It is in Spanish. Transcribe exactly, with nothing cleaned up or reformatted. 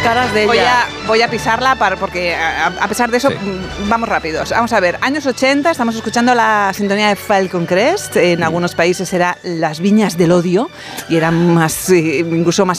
caras de ella. Voy a, voy a pisarla para, porque a, a pesar de eso, sí. vamos rápidos. Vamos a ver, años ochenta, estamos escuchando la sintonía de Falcon Crest. En mm. algunos países era Las Viñas del Odio y era más, incluso más